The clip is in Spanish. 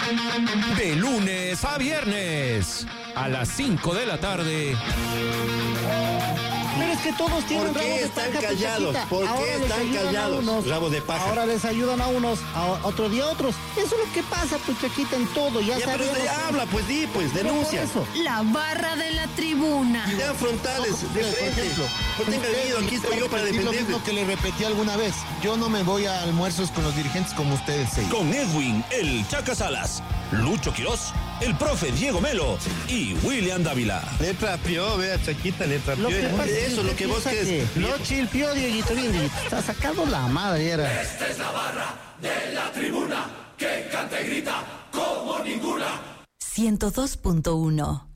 De lunes a viernes, a las 5 de la tarde. Pero es que todos tienen ¿Por qué rabos de están paja, callados? Puchachita. ¿Por qué Ahora les están ayudan a callados? unos, Rabos de paja. Ahora les ayudan a unos, a otro día a otros. Eso es lo que pasa, Puchaquita, en todo. Ya Ya, pero sabemos. ya habla, pues di, pues denuncia. Eso. La barra de la tribuna. Sean frontales, de frente. No tengan miedo, aquí estoy yo para Lo defenderles. mismo que le repetí alguna vez. Yo no me voy a almuerzos con los dirigentes como ustedes seis. Con Edwin, el Chaca Salas, Lucho Quiroz, el profe Diego Melo y William Dávila. Le trapió, vea, Chaquita, le trapió. Lo que pasa es Eso, que lo que vos piensa quieres. que lo chilpió, Dieguito, bien, Dieguito. Está sacando la madre, era. Esta es la barra de la tribuna que canta y grita como ninguna. 102.1